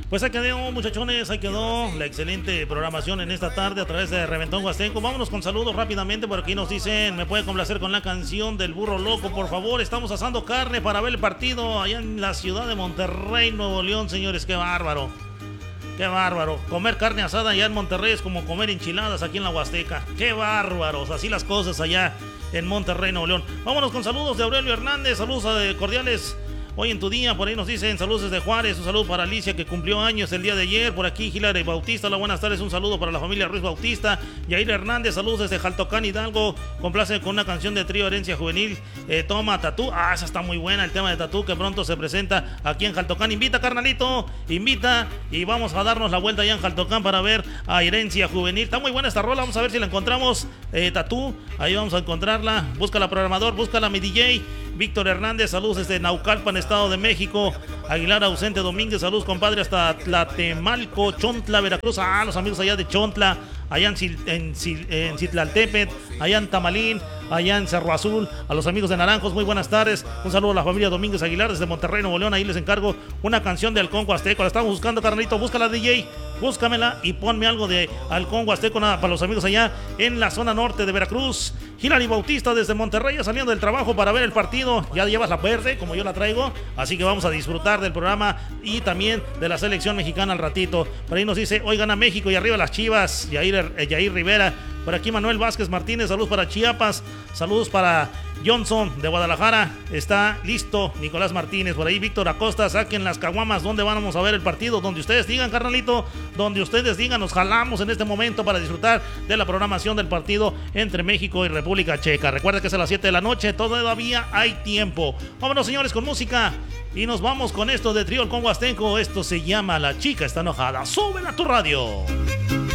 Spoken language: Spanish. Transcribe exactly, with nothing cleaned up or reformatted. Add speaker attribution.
Speaker 1: Pues ahí quedó, muchachones, ahí quedó la excelente programación en esta tarde a través de Reventón Huasteco. Vámonos con saludos rápidamente, por aquí nos dicen, me puede complacer con la canción del burro loco, por favor. Estamos asando carne para ver el partido allá en la ciudad de Monterrey, Nuevo León, señores, qué bárbaro. Qué bárbaro, comer carne asada allá en Monterrey es como comer enchiladas aquí en la Huasteca. Qué bárbaros, así las cosas allá en Monterrey, Nuevo León. Vámonos con saludos de Aurelio Hernández, saludos cordiales. Hoy en tu día, por ahí nos dicen saludos desde Juárez, un saludo para Alicia que cumplió años el día de ayer, por aquí Hilary Bautista, hola, buenas tardes, un saludo para la familia Ruiz Bautista, Yair Hernández, saludos desde Jaltocán, Hidalgo, complace con una canción de Trío Herencia Juvenil, eh, Toma Tatú, ah, esa está muy buena, el tema de Tatú que pronto se presenta aquí en Jaltocán, invita carnalito, invita y vamos a darnos la vuelta allá en Jaltocán para ver a Herencia Juvenil, está muy buena esta rola, vamos a ver si la encontramos, eh, Tatú, ahí vamos a encontrarla, búscala programador, búscala mi D J, Víctor Hernández, saludos desde Naucalpan, Estado de México. Aguilar ausente Domínguez, saludos compadre hasta Tlatemalco, Chontla, Veracruz. Ah, los amigos allá de Chontla, allá en, Sil, en, Sil, en Citlaltépetl, allá en Tamalín, allá en Cerro Azul, a los amigos de Naranjos, muy buenas tardes. Un saludo a la familia Domínguez Aguilar desde Monterrey, Nuevo León. Ahí les encargo una canción de Halcón Huasteco. La estamos buscando, carnalito. Búscala, D J. Búscamela y ponme algo de Halcón Huasteco nada, para los amigos allá en la zona norte de Veracruz. Hilary Bautista desde Monterrey, saliendo del trabajo para ver el partido. Ya llevas la verde, como yo la traigo. Así que vamos a disfrutar del programa y también de la selección mexicana al ratito. Por ahí nos dice, hoy gana México y arriba las Chivas. Yair, eh, Yair Rivera. Por aquí Manuel Vázquez Martínez, saludos para Chiapas, saludos para Johnson de Guadalajara, está listo Nicolás Martínez, por ahí Víctor Acosta, saquen las caguamas, ¿dónde vamos a ver el partido? Donde ustedes digan, carnalito, donde ustedes digan, nos jalamos en este momento para disfrutar de la programación del partido entre México y República Checa. Recuerda que es a las siete de la noche, todavía hay tiempo. Vámonos, señores, con música y nos vamos con esto de Trío Halcón Huasteco. Esto se llama La Chica Está Enojada. ¡Súbela a tu radio!